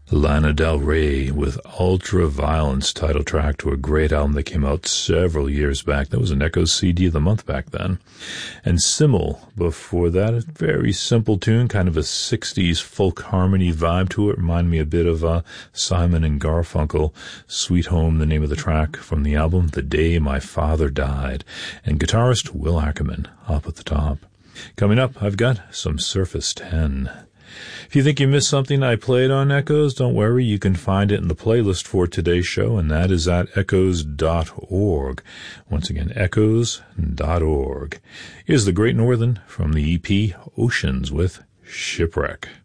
Lana Del Rey with Ultraviolence, title track to a great album that came out several years back. That was an Echoes CD of the month back then. And Simmel before that, a very simple tune, kind of a 60s folk harmony vibe to it. Reminded me a bit of Simon and Garfunkel. Sweet Home, the name of the track from the album, The Day My Father Died. And guitarist Will Ackerman up at the top. Coming up, I've got some Surface 10. If you think you missed something I played on Echoes, don't worry, you can find it in the playlist for today's show, and that is at echoes.org. Once again, echoes.org. Here's the Great Northern from the EP Oceans with Shipwreck.